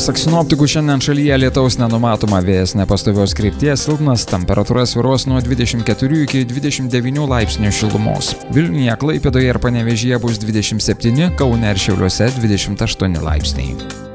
Pasak sinoptikų, šiandien šalyje lietaus nenumatoma, vėjas nepastovios krypties silpnas, temperatūra svyruos nuo 24 iki 29 laipsnių šilumos. Vilniuje, Klaipėdoje ir Panevėžyje bus 27, Kaune ir Šiauliuose 28 laipsniai.